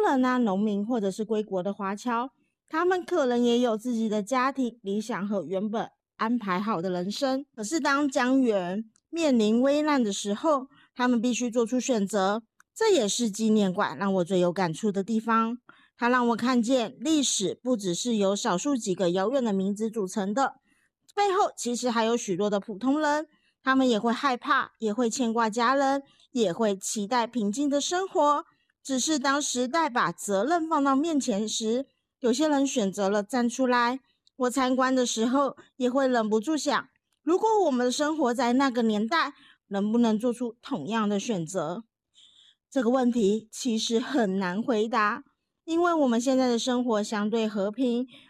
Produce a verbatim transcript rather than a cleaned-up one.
人啊、农民或者是归国的华侨，他们可能也有自己的家庭理想和原本安排好的人生。可是当江源面临危难的时候，他们必须做出选择。这也是纪念馆让我最有感触的地方。它让我看见历史不只是由少数几个遥远的名字组成的，背后其实还有许多的普通人，他们也会害怕，也会牵挂家人，也会期待平静的生活。只是当时代把责任放到面前时，有些人选择了站出来。我参观的时候也会忍不住想，如果我们生活在那个年代，能不能做出同样的选择？这个问题其实很难回答，因为我们现在的生活相对和平，